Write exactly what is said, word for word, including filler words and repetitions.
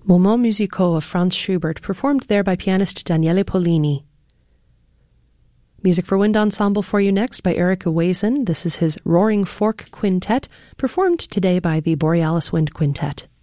Moments musicaux of Franz Schubert, performed there by pianist Daniele Pollini. Music for Wind Ensemble for you next by Erika Wazen. This is his Roaring Fork Quintet, performed today by the Borealis Wind Quintet.